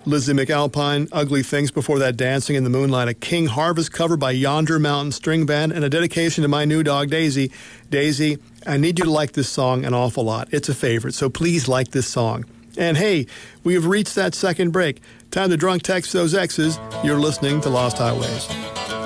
Lizzie McAlpine, Ugly Things before that, Dancing in the Moonlight, a King Harvest cover by Yonder Mountain String Band, and a dedication to my new dog, Daisy. Daisy, I need you to like this song an awful lot. It's a favorite, so please like this song. And hey, we have reached that second break. Time to drunk text those exes. You're listening to Lost Highways.